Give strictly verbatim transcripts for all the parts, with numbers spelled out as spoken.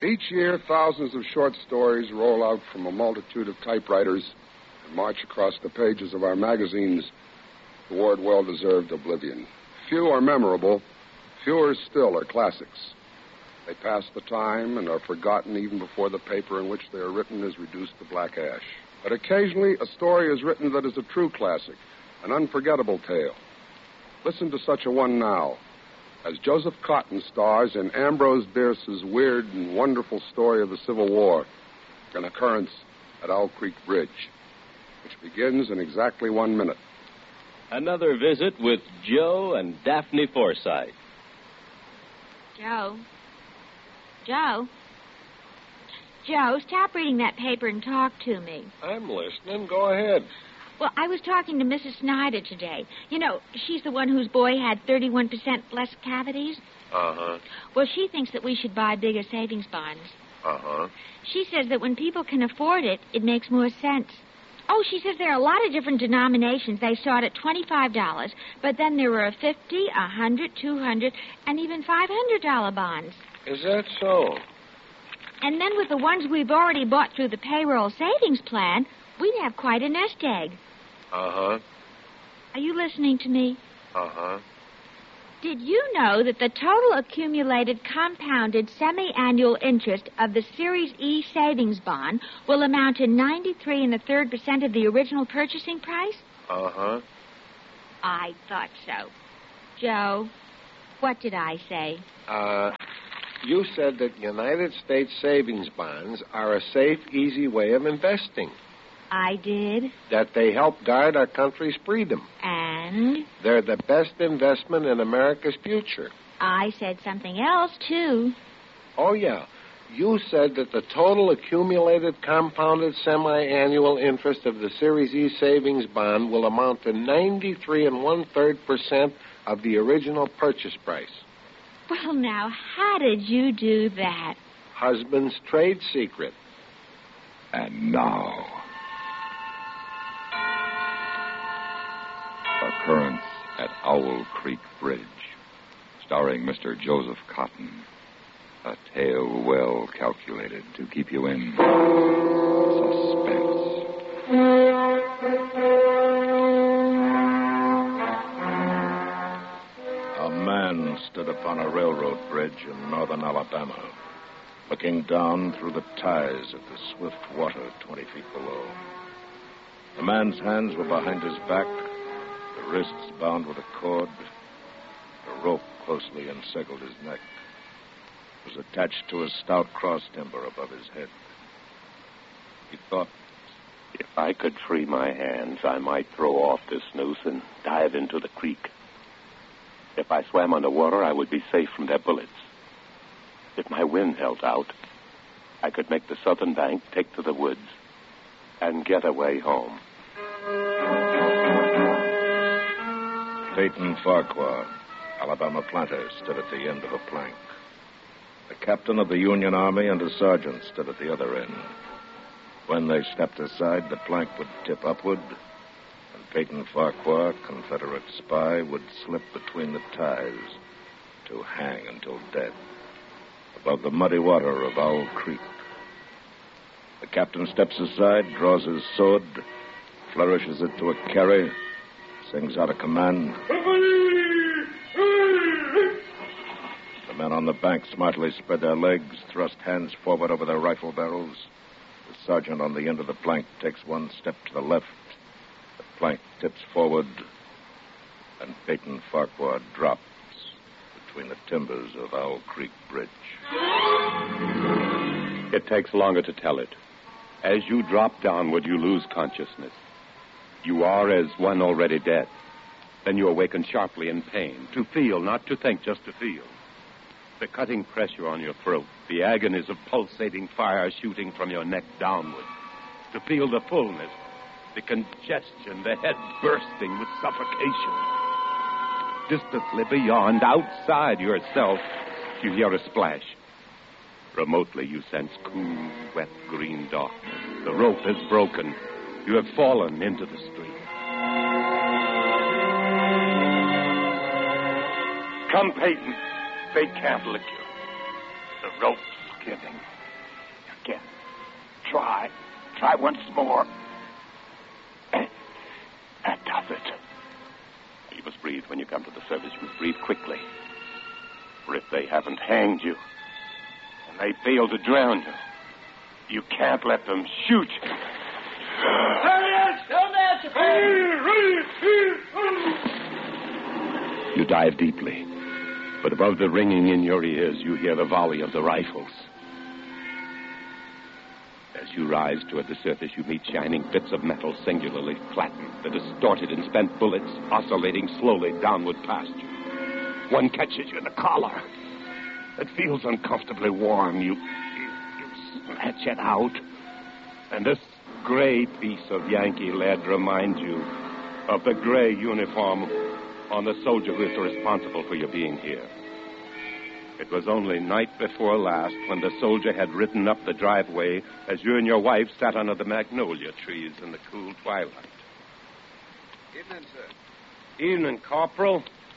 Each year, thousands of short stories roll out from a multitude of typewriters and march across the pages of our magazines toward well-deserved oblivion. Few are memorable. Fewer still are classics. They pass the time and are forgotten even before the paper in which they are written is reduced to black ash. But occasionally, a story is written that is a true classic, an unforgettable tale. Listen to such a one now, as Joseph Cotton stars in Ambrose Bierce's weird and wonderful story of the Civil War, an occurrence at Owl Creek Bridge, which begins in exactly one minute. Another visit with Joe and Daphne Forsythe. Joe? Joe? Joe, stop reading that paper and talk to me. I'm listening. Go ahead. Well, I was talking to Missus Snyder today. You know, she's the one whose boy had thirty-one percent less cavities. Uh-huh. Well, she thinks that we should buy bigger savings bonds. Uh-huh. She says that when people can afford it, it makes more sense. Oh, she says there are a lot of different denominations. They start at twenty-five dollars, but then there are fifty dollars, one hundred dollars, two hundred dollars, and even five hundred dollars bonds. Is that so? And then with the ones we've already bought through the payroll savings plan, we'd have quite a nest egg. Uh-huh. Are you listening to me? Uh-huh. Did you know that the total accumulated compounded semi-annual interest of the Series E savings bond will amount to ninety-three and a third percent of the original purchasing price? Uh-huh. I thought so. Joe, what did I say? Uh, you said that United States savings bonds are a safe, easy way of investing. I did. That they help guard our country's freedom. And? They're the best investment in America's future. I said something else, too. Oh, yeah. You said that the total accumulated compounded semi-annual interest of the Series E savings bond will amount to ninety-three and one-third percent of the original purchase price. Well, now, how did you do that? Husband's trade secret. And now, Occurrence at Owl Creek Bridge, starring Mister Joseph Cotton. A tale well calculated to keep you in suspense. A man stood upon a railroad bridge in northern Alabama, looking down through the ties of the swift water twenty feet below. The man's hands were behind his back, the wrists bound with a cord. A rope closely encircled his neck. It was attached to a stout cross timber above his head. He thought, if I could free my hands, I might throw off this noose and dive into the creek. If I swam underwater, I would be safe from their bullets. If my wind held out, I could make the southern bank, take to the woods, and get away home. Peyton Farquhar, Alabama planter, stood at the end of a plank. The captain of the Union Army and a sergeant stood at the other end. When they stepped aside, the plank would tip upward, and Peyton Farquhar, Confederate spy, would slip between the ties to hang until dead above the muddy water of Owl Creek. The captain steps aside, draws his sword, flourishes it to a carry, sings out a command. The men on the bank smartly spread their legs, thrust hands forward over their rifle barrels. The sergeant on the end of the plank takes one step to the left. The plank tips forward, and Peyton Farquhar drops between the timbers of Owl Creek Bridge. It takes longer to tell it. As you drop downward, you lose consciousness. You are as one already dead. Then you awaken sharply in pain. To feel, not to think, just to feel. The cutting pressure on your throat, the agonies of pulsating fire shooting from your neck downward. To feel the fullness, the congestion, the head bursting with suffocation. Distantly beyond, outside yourself, you hear a splash. Remotely, you sense cool, wet, green darkness. The rope is broken. You have fallen into the stream. Come, Peyton. They can't lick you. The rope's giving. Try. Try once more. That does it. You must breathe when you come to the surface. You must breathe quickly. For if they haven't hanged you, and they fail to drown you, you can't let them shoot you. There he is! Don't answer! You dive deeply, but above the ringing in your ears, you hear the volley of the rifles. As you rise toward the surface, you meet shining bits of metal singularly flattened, the distorted and spent bullets oscillating slowly downward past you. One catches you in the collar. It feels uncomfortably warm. You, you, you snatch it out, and this gray piece of Yankee lead reminds you of the gray uniform on the soldier who is responsible for your being here. It was only night before last when the soldier had ridden up the driveway as you and your wife sat under the magnolia trees in the cool twilight. Evening, sir. Evening, Corporal.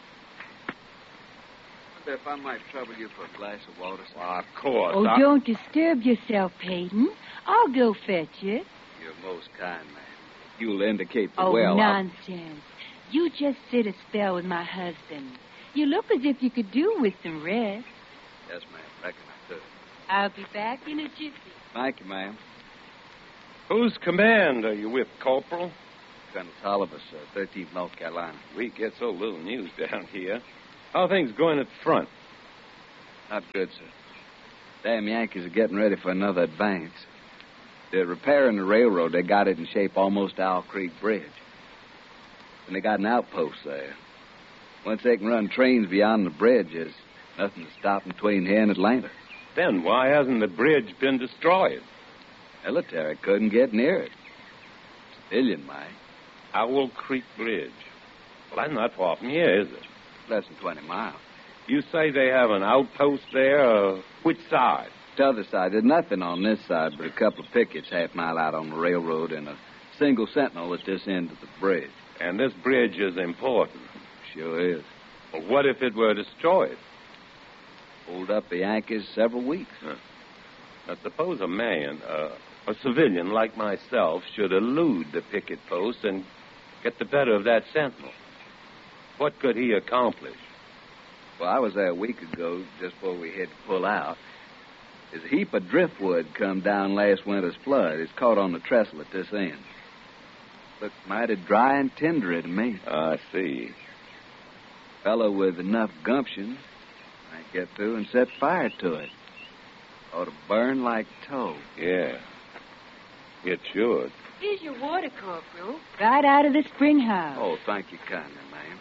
I wonder if I might trouble you for a glass of water, sir. Well, of course. Oh, I... don't disturb yourself, Peyton. I'll go fetch it. You're most kind, ma'am. You'll indicate the Oh, well. nonsense. You just sit a spell with my husband. You look as if you could do with some rest. Yes, ma'am. Reckon I could. I'll be back in a jiffy. Thank you, ma'am. Whose command are you with, Corporal? Colonel Tolliver, sir, thirteenth North Carolina. We get so little news down here. How are things going at the front? Not good, sir. Damn Yankees are getting ready for another advance. They're repairing the railroad. They got it in shape almost to Owl Creek Bridge. And they got an outpost there. Once they can run trains beyond the bridge, there's nothing to stop them between here and Atlanta. Then why hasn't the bridge been destroyed? Military couldn't get near it. Civilian might. Owl Creek Bridge. Well, that's not far from here, is it? Less than twenty miles. You say they have an outpost there? Uh, which side? The other side. There's nothing on this side but a couple of pickets half mile out on the railroad and a single sentinel at this end of the bridge. And this bridge is important. Sure is. Well, what if it were destroyed? Hold up the Yankees several weeks. Huh. Now, suppose a man, uh, a civilian like myself, should elude the picket post and get the better of that sentinel. What could he accomplish? Well, I was there a week ago, just before we had to pull out. There's a heap of driftwood come down last winter's flood. It's caught on the trestle at this end. Looks mighty dry and tendery to me. I see. Fellow with enough gumption might get through and set fire to it. Ought to burn like tow. Yeah, it should. Here's your water, Corporal. Right out of the spring house. Oh, thank you kindly, ma'am.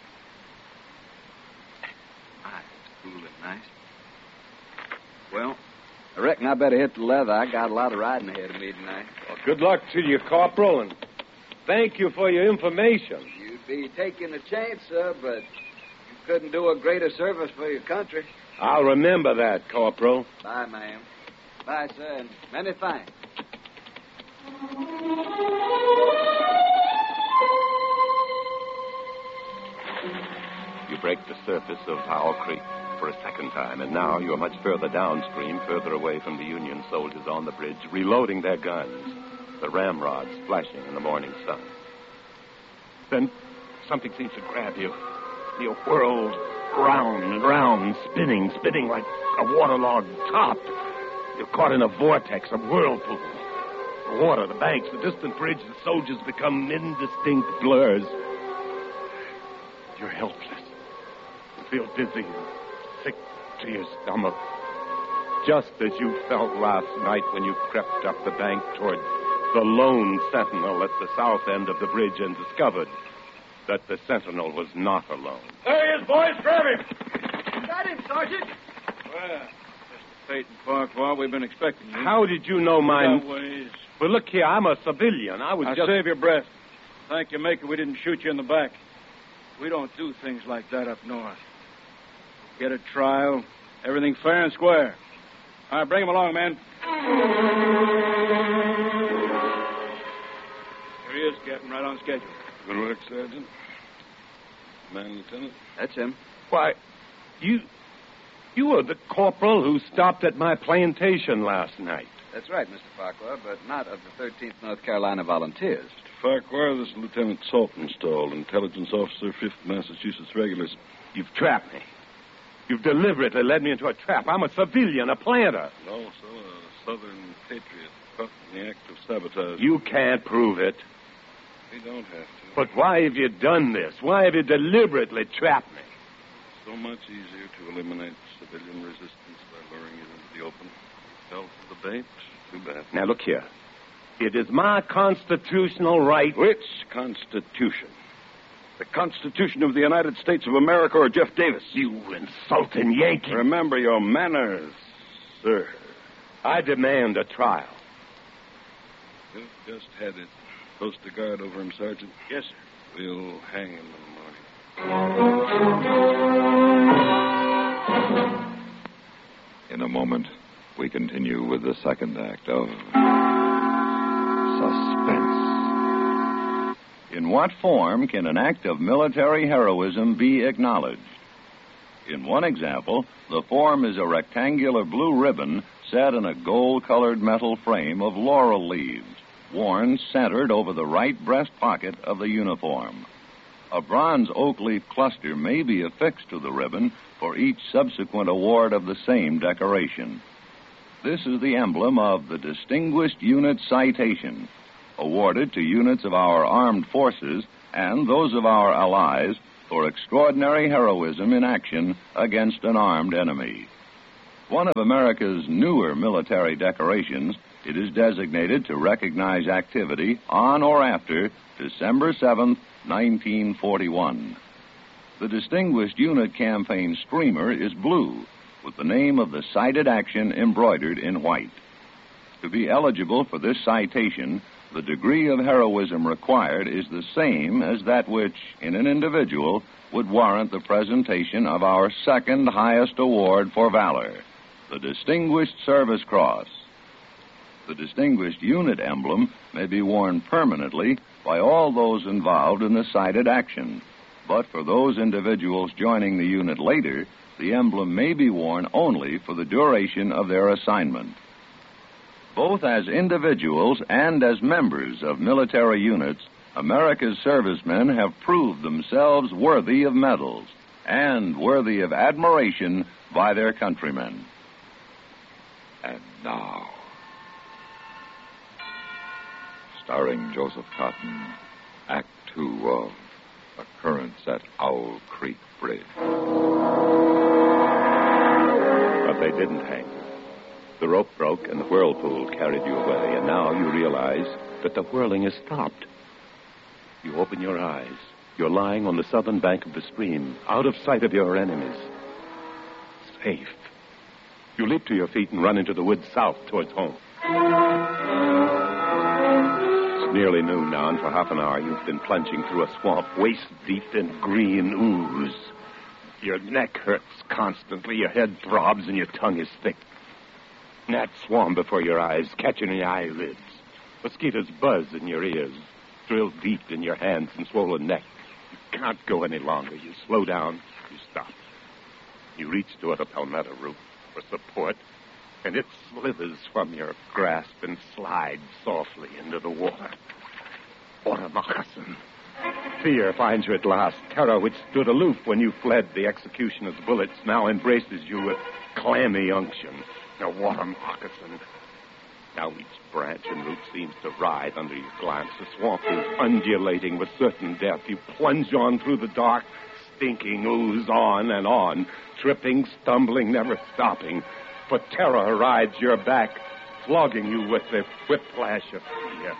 Ah, it's cool and nice. Well, I reckon I better hit the leather. I got a lot of riding ahead of me tonight. Well, good luck to you, Corporal, and thank you for your information. You'd be taking a chance, sir, but you couldn't do a greater service for your country. I'll remember that, Corporal. Bye, ma'am. Bye, sir, and many thanks. You break the surface of Owl Creek for a second time, and now you're much further downstream, further away from the Union soldiers on the bridge, reloading their guns, the ramrods flashing in the morning sun. Then something seems to grab you. You're whirled round and round, spinning, spinning like a waterlogged top. You're caught in a vortex, a whirlpool. The water, the banks, the distant bridge, the soldiers become indistinct blurs. You're helpless. You feel dizzy and sick to your stomach. Just as you felt last night when you crept up the bank toward the lone sentinel at the south end of the bridge and discovered that the sentinel was not alone. There he is, boys. Grab him. Got him, Sergeant. Well, Mister Peyton Farquhar, we've been expecting you. How did you know my... Ways. Well, look here, I'm a civilian. I was now, just... save your breath. Thank your maker we didn't shoot you in the back. We don't do things like that up north. Get a trial, everything fair and square. All right, bring him along, man. Here he is, Captain, right on schedule. Good work, Sergeant. Man, Lieutenant. That's him. Why, you... You were the corporal who stopped at my plantation last night. That's right, Mister Farquhar, but not of the thirteenth North Carolina Volunteers. Mister Farquhar, this is Lieutenant Saltonstall, Intelligence Officer, fifth Massachusetts Regulars. You've trapped me. You've deliberately led me into a trap. I'm a civilian, a planter. No, sir, a Southern patriot caught in the act of sabotage. You can't prove it. We don't have to. But why have you done this? Why have you deliberately trapped me? So much easier to eliminate civilian resistance by luring it into the open. Fell for the bait. Too bad. Now, look here. It is my constitutional right. Which Constitution? The Constitution of the United States of America or Jeff Davis? You insulting Yankee. Remember your manners, sir. I demand a trial. You've just had it. Post a guard over him, Sergeant. Yes, sir. We'll hang him in the morning. In a moment, we continue with the second act of Suspense. In what form can an act of military heroism be acknowledged? In one example, the form is a rectangular blue ribbon set in a gold-colored metal frame of laurel leaves, worn centered over the right breast pocket of the uniform. A bronze oak leaf cluster may be affixed to the ribbon for each subsequent award of the same decoration. This is the emblem of the Distinguished Unit Citation, awarded to units of our armed forces and those of our allies for extraordinary heroism in action against an armed enemy. One of America's newer military decorations, it is designated to recognize activity on or after December seventh, nineteen forty-one. The Distinguished Unit Campaign streamer is blue, with the name of the cited action embroidered in white. To be eligible for this citation, the degree of heroism required is the same as that which, in an individual, would warrant the presentation of our second highest award for valor, the Distinguished Service Cross. The Distinguished Unit emblem may be worn permanently by all those involved in the cited action, but for those individuals joining the unit later, the emblem may be worn only for the duration of their assignment. Both as individuals and as members of military units, America's servicemen have proved themselves worthy of medals and worthy of admiration by their countrymen. And now, starring Joseph Cotton, Act Two of Occurrence at Owl Creek Bridge. But they didn't hang you. The rope broke and the whirlpool carried you away, and now you realize that the whirling has stopped. You open your eyes. You're lying on the southern bank of the stream, out of sight of your enemies. Safe. You leap to your feet and run into the woods south towards home. It's nearly noon now, and for half an hour you've been plunging through a swamp waist deep in green ooze. Your neck hurts constantly, your head throbs, and your tongue is thick. Gnats swarm before your eyes, catching your eyelids. Mosquitoes buzz in your ears, drill deep in your hands and swollen neck. You can't go any longer. You slow down, you stop. You reach toward a palmetto root for support, and it slithers from your grasp and slides softly into the water. What a moccasin. Fear finds you at last. Terror, which stood aloof when you fled the executioner's bullets, now embraces you with clammy unction. Now, what a moccasin. Now each branch and root seems to writhe under your glance. The swamp is undulating with certain death. You plunge on through the dark, stinking ooze, on and on, tripping, stumbling, never stopping. For terror rides your back, flogging you with the whiplash of fear.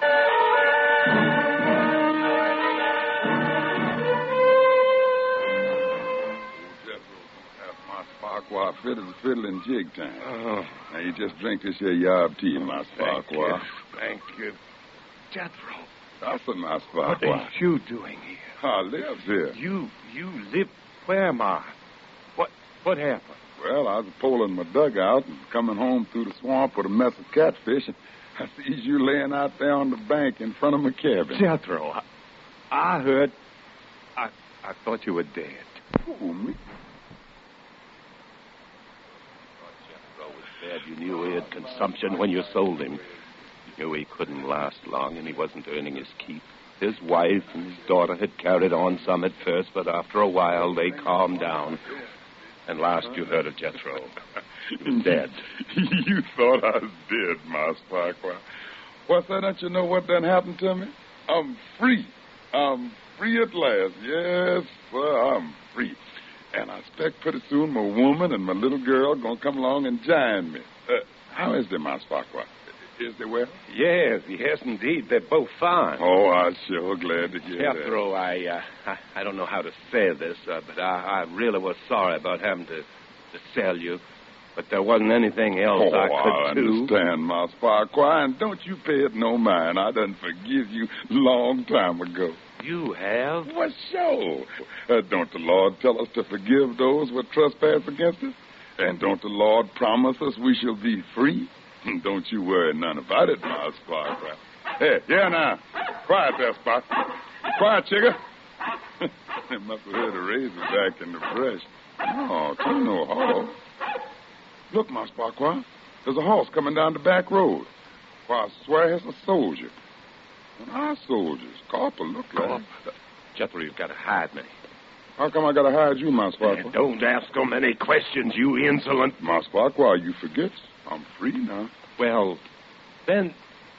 Farquhar, fiddle, fiddle, and jig time. Oh. Now, you just drink this here yob tea, Mas Farquhar. Thank you. Jethro. That's a Mas Farquhar. What are you doing here? I live here. You, you live where, Ma? What, what happened? Well, I was pulling my dugout and coming home through the swamp with a mess of catfish, and I sees you laying out there on the bank in front of my cabin. Jethro, I, I heard... I, I thought you were dead. Oh, me? Dad, you knew he had consumption when you sold him. You knew he couldn't last long, and he wasn't earning his keep. His wife and his daughter had carried on some at first, but after a while they calmed down. And last you heard of Jethro. He was dead. You thought I was dead, Mas Farquhar. What's that? Don't you know what done happened to me? I'm free. I'm free at last. Yes, sir, I'm free. And I expect pretty soon my woman and my little girl going to come along and join me. Uh, how is they, Mas Farquhar? Is they well? Yes, yes, indeed. They're both fine. Oh, I'm sure glad to hear Jethro, that. I, uh, I, I don't know how to say this, uh, but I, I really was sorry about having to, to sell you. But there wasn't anything else oh, I could I do. understand, Mas Farquhar, and don't you pay it no mind. I done forgive you long time ago. You have? Well, sure. Uh, don't the Lord tell us to forgive those who trespass against us? And don't the Lord promise us we shall be free? Don't you worry none about it, Mas Farquhar. Hey, yeah, now. Quiet there, Spot. Quiet, Chigger. They must have heard a razor back in the brush. Oh, tell no horse. Look, Mas Farquhar. There's a horse coming down the back road. Why, I swear it's a soldier. And our soldiers. Corporal, look like. Oh, Jethro, you've got to hide me. How come I got to hide you, Mas Farquhar? Don't ask so many questions, you insolent. Mas Farquhar, you forget. I'm free now. Well, then,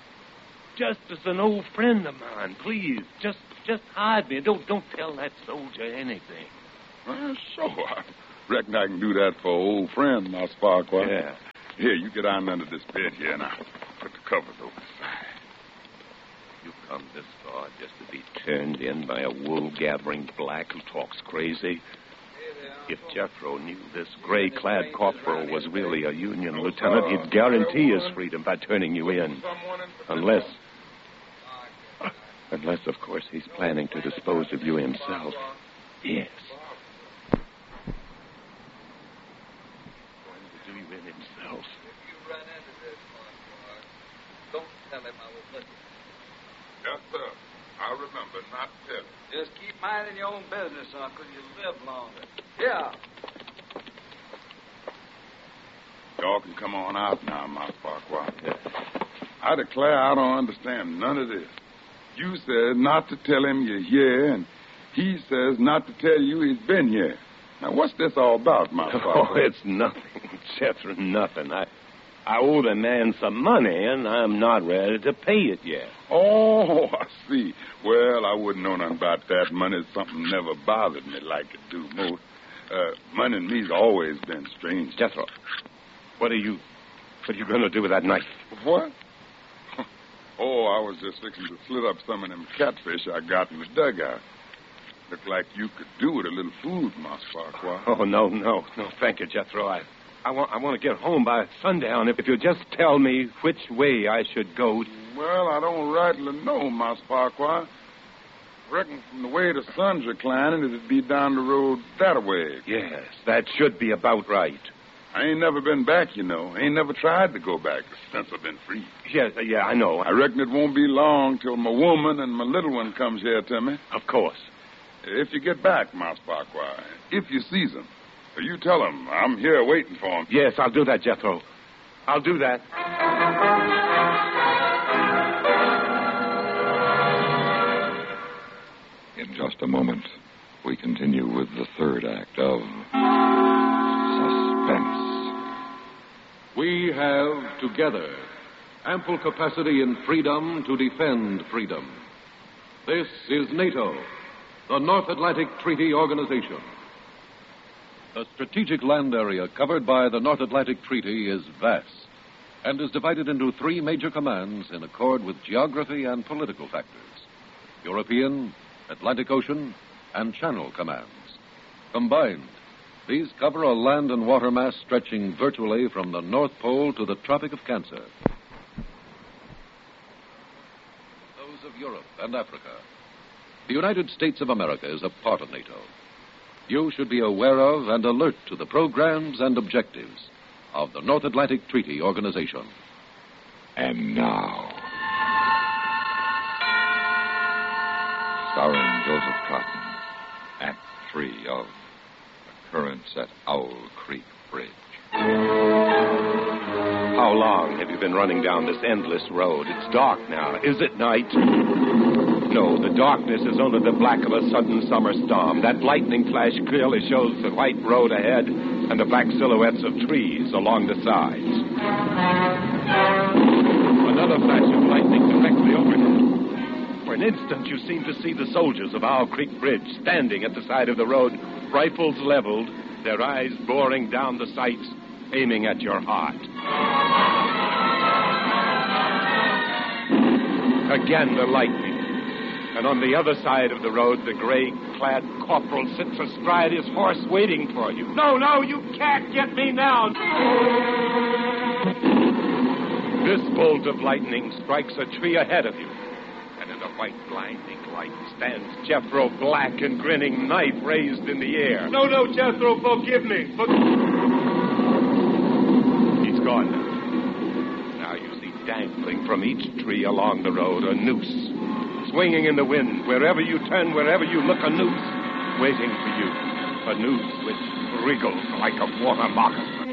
just as an old friend of mine, please, just just hide me. Don't don't tell that soldier anything. Well, sure. I reckon I can do that for an old friend, Mas Farquhar. Yeah. Here, you get on under this bed here, and I'll put the covers over the side. You come this far just to be turned in by a wool-gathering black who talks crazy? If Jethro knew this gray-clad corporal was really a Union lieutenant, he'd guarantee his freedom by turning you in. Unless... Unless, of course, he's planning to dispose of you himself. Yes. Going to do you in himself. If you run into this, Farquhar, don't tell him I was looking. Yes, sir. I remember not telling. Just keep minding your own business, Uncle. You'll live longer. Yeah. Y'all can come on out now, Mas Farquhar. I declare I don't understand none of this. You said not to tell him you're here, and he says not to tell you he's been here. Now, what's this all about, Mas Farquhar? Oh, it's nothing, Jethro, nothing. I, I owe the man some money, and I'm not ready to pay it yet. Oh, I see. Well, I wouldn't know nothing about that. Money's something never bothered me like it do most. Uh, money and me's always been strange. Jethro, what are you, what are you going to do with that knife? What? Oh, I was just fixing to slit up some of them catfish I got in the dugout. Looked like you could do with a little food, Mas Farquhar. Oh, no, no, no, thank you, Jethro. I, I want, I want to get home by sundown. If, if you'll just tell me which way I should go. Well, I don't rightly know, Mas Farquhar. Reckon from the way the sun's reclining, it'd be down the road that way. Yes, that should be about right. I ain't never been back, you know. I ain't never tried to go back since I've been free. Yes, yeah, I know. I reckon it won't be long till my woman and my little one comes here to me. Of course. If you get back, Mas Farquhar, if you sees them, you tell them I'm here waiting for them. Yes, I'll do that, Jethro. I'll do that. In just a moment, we continue with the third act of Suspense. We have, together, ample capacity and freedom to defend freedom. This is NATO, the North Atlantic Treaty Organization. The strategic land area covered by the North Atlantic Treaty is vast and is divided into three major commands in accord with geography and political factors: European, Atlantic Ocean, and Channel commands. Combined, these cover a land and water mass stretching virtually from the North Pole to the Tropic of Cancer. Those of Europe and Africa. The United States of America is a part of NATO. You should be aware of and alert to the programs and objectives of the North Atlantic Treaty Organization. And now, starring Joseph Cotton, Act Three of Occurrence at Owl Creek Bridge. How long have you been running down this endless road? It's dark now. Is it night? No, the darkness is only the black of a sudden summer storm. That lightning flash clearly shows the white road ahead and the black silhouettes of trees along the sides. Another flash of lightning directly overhead. For an instant, you seem to see the soldiers of Owl Creek Bridge standing at the side of the road, rifles leveled, their eyes boring down the sights, aiming at your heart. Again, the lightning. And on the other side of the road, the gray-clad corporal sits astride his horse waiting for you. No, no, you can't get me now. This bolt of lightning strikes a tree ahead of you. And in the white blinding light stands Jethro, black and grinning, knife raised in the air. No, no, Jethro, forgive me. For... He's gone now. Now you see dangling from each tree along the road a noose. Swinging in the wind, wherever you turn, wherever you look, a noose waiting for you. A noose which wriggles like a water moccasin.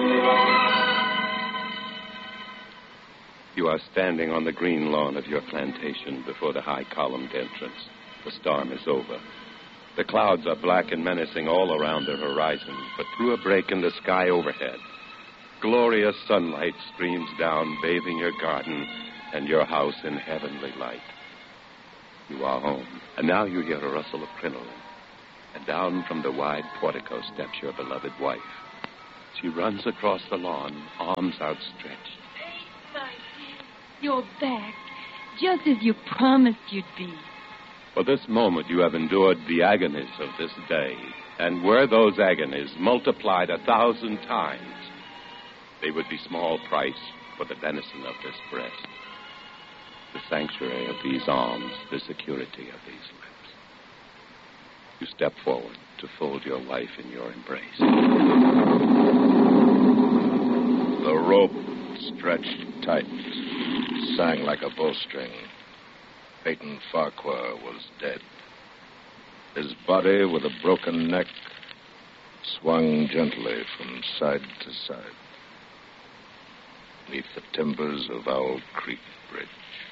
You are standing on the green lawn of your plantation before the high columned entrance. The storm is over. The clouds are black and menacing all around the horizon, but through a break in the sky overhead, glorious sunlight streams down, bathing your garden and your house in heavenly light. You are home, and now you hear a rustle of crinoline, and down from the wide portico steps your beloved wife. She runs across the lawn, arms outstretched. You're back, just as you promised you'd be. For this moment you have endured the agonies of this day, and were those agonies multiplied a thousand times, they would be small price for the venison of this breast, the sanctuary of these arms, the security of these lips. You step forward to fold your wife in your embrace. The rope stretched tight, sang like a bowstring. Peyton Farquhar was dead. His body, with a broken neck, swung gently from side to side beneath the timbers of Owl Creek Bridge.